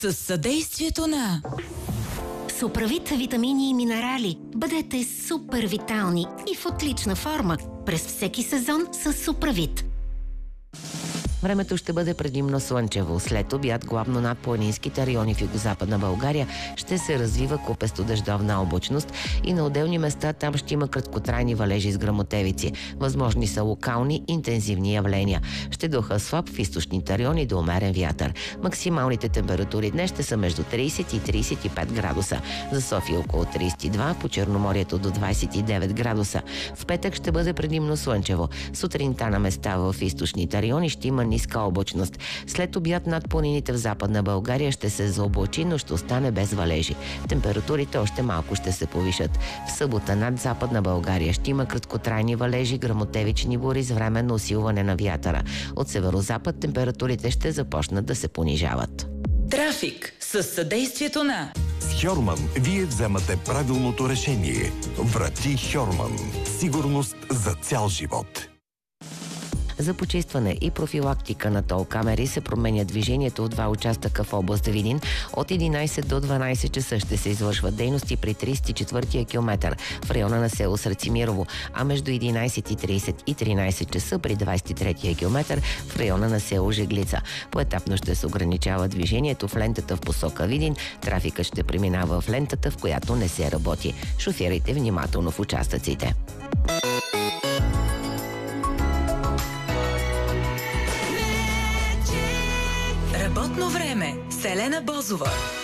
С съдействието на Суправит витамини и минерали. Бъдете супер витални и в отлична форма през всеки сезон с Суправит. Времето ще бъде предимно слънчево. След обяд главно над планинските райони в югозападна България ще се развива купесто-дъждовна облачност и на отделни места там ще има краткотрайни валежи с гръмотевици. Възможни са локални интензивни явления. Ще духа слаб в източните райони до умерен вятър. Максималните температури днес ще са между 30 и 35 градуса. За София около 32, по Черноморието до 29 градуса. В петък ще бъде предимно слънчево. Сутринта на места в източните райони ще има ниска облачност. След обяд над планините в Западна България ще се заоблачи, но ще остане без валежи. Температурите още малко ще се повишат. В събота над Западна България ще има краткотрайни валежи, гръмотевични бури с временно усилване на вятъра. От северозапад температурите ще започнат да се понижават. Трафик с съдействието на С Хьорман вие вземате правилното решение. Врати Хьорман. Сигурност за цял живот. За почистване и профилактика на тол камери се променя движението от два участъка в област Видин. От 11 до 12 часа ще се извършват дейности при 34-я километър в района на село Срацимирово, а между 11:30 и 13 часа при 23-я километър в района на село Жеглица. Поетапно ще се ограничава движението в лентата в посока Видин. Трафикът ще преминава в лентата, в която не се работи. Шофирайте внимателно в участъците. Работно време с Елена Бозова.